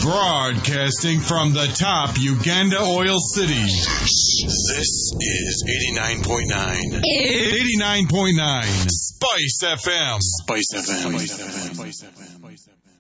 Broadcasting from the top Uganda Oil City. This is 89.9. 89.9 Spice FM. Spice FM.